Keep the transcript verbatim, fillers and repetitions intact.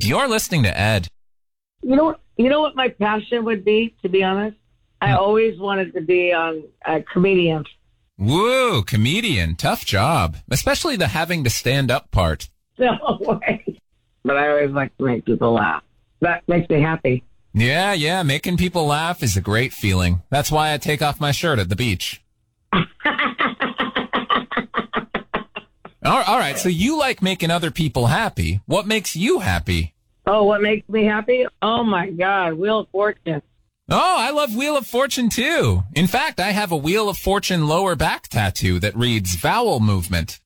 You're listening to Ed. You know, you know what my passion would be, to be honest? I hmm. always wanted to be on a comedian. Woo, comedian. Tough job. Especially the having to stand up part. No way. But I always like to make people laugh. That makes me happy. Yeah, yeah. Making people laugh is a great feeling. That's why I take off my shirt at the beach. All right, so you like making other people happy. What makes you happy? Oh, what makes me happy? Oh, my God, Wheel of Fortune. Oh, I love Wheel of Fortune, too. In fact, I have a Wheel of Fortune lower back tattoo that reads vowel movement.